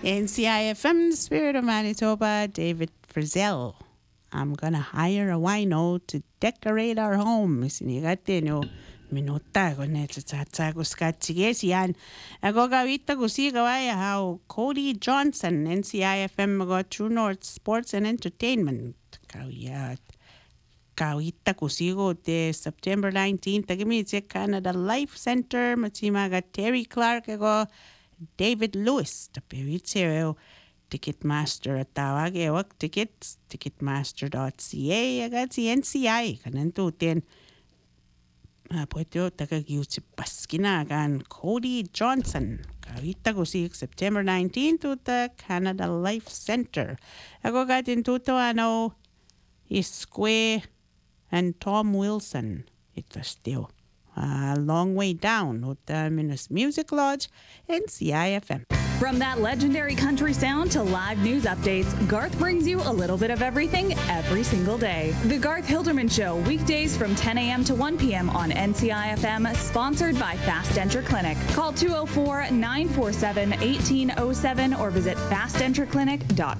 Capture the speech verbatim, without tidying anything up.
N C I F M, the Spirit of Manitoba, David Frizzell. I'm gonna hire a wino to decorate our home. Sinigate no minuta ko na tsatsa ko skatsigesi yan. Ako gawita ko si gawaya how Cody Johnson, N C I F M go True North Sports and Entertainment. Kawiyat. Kawita ko sigo de September nineteenth. Tagami sa Canada Life Center. Matsimaga Terry Clark ako David Lewis. Tapiwitseo. Ticketmaster at tawag eh, wag tickets, ticketmaster dot c a, agad si N C I, kanantutin. Ah, pwede tagag-use si Paskinagan, Cody Johnson. Kawita ko si September nineteenth to the Canada Life Center. Ako gatin tuto ano, is Square and Tom Wilson. Ito still a long way down with the Minus Music Lodge, N C I F M. From that legendary country sound to live news updates, Garth brings you a little bit of everything every single day. The Garth Hilderman Show, weekdays from ten a.m. to one p.m. on N C I F M, sponsored by Fast Denture Clinic. Call two oh four, nine four seven, one eight oh seven or visit fast denture clinic dot com.